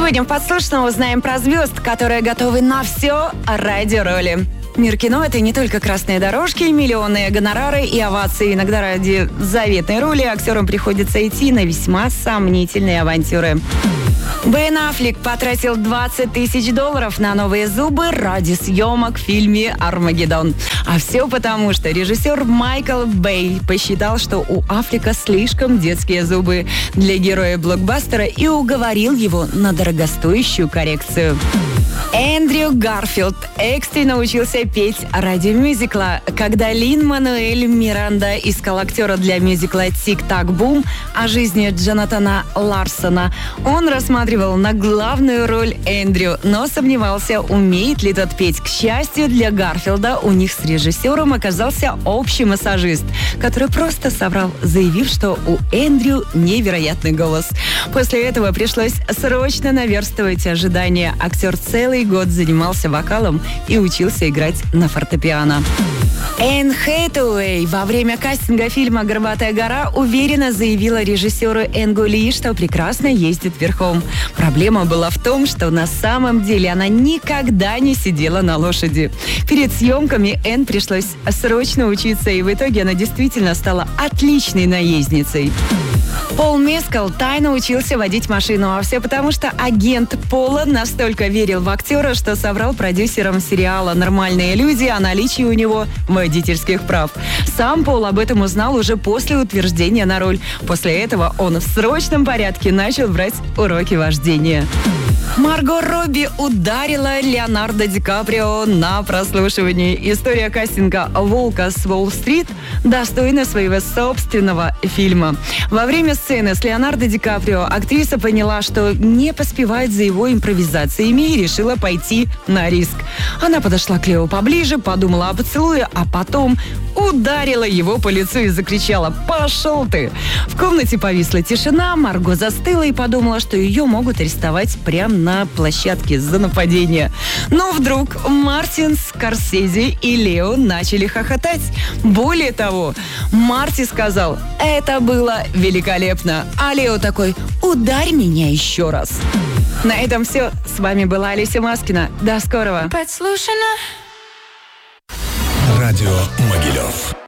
Сегодня в «Подслушанном» узнаем про звезд, которые готовы на все ради роли. Мир кино — это не только красные дорожки, миллионные гонорары и овации. Иногда ради заветной роли актерам приходится идти на весьма сомнительные авантюры. Бен Аффлек потратил $20 тысяч на новые зубы ради съемок в фильме «Армагеддон». А все потому, что режиссер Майкл Бэй посчитал, что у Аффлека слишком детские зубы для героя блокбастера и уговорил его на дорогостоящую коррекцию. Эндрю Гарфилд экстренно учился петь ради мюзикла. Когда Лин-Мануэль Миранда искал актера для мюзикла «Тик-так-бум» о жизни Джонатана Ларсона, он рассматривал на главную роль Эндрю, но сомневался, умеет ли тот петь. К счастью для Гарфилда, у них с режиссером оказался общий массажист, который просто соврал, заявив, что у Эндрю невероятный голос. После этого пришлось срочно наверстывать ожидания. Актер целый год занимался вокалом и учился играть на фортепиано. Энн Хэтэуэй во время кастинга фильма «Горбатая гора» уверенно заявила режиссеру Энгу Ли, что прекрасно ездит верхом. Проблема была в том, что на самом деле она никогда не сидела на лошади. Перед съемками Энн пришлось срочно учиться, и в итоге она действительно стала отличной наездницей. Пол Мескал тайно учился водить машину, а все потому, что агент Пола настолько верил в актера, что соврал продюсерам сериала «Нормальные люди» о наличии у него водительских прав. Сам Пол об этом узнал уже после утверждения на роль. После этого он в срочном порядке начал брать уроки вождения. Марго Робби ударила Леонардо Ди Каприо на прослушивании. История кастинга «Волка с Уолл-стрит» достойна своего собственного фильма. Во время сцены с Леонардо Ди Каприо актриса поняла, что не поспевает за его импровизациями и решила пойти на риск. Она подошла к Лео поближе, подумала о поцелуе, а потом ударила его по лицу и закричала: «Пошел ты!». В комнате повисла тишина, Марго застыла и подумала, что ее могут арестовать прямо на площадке за нападение. Но вдруг Мартин Скорсезе и Лео начали хохотать. Более того, Марти сказал: «Это было великолепно». А Лео такой: «Ударь меня еще раз». На этом все. С вами была Олеся Маскина. До скорого. Радио Могилев.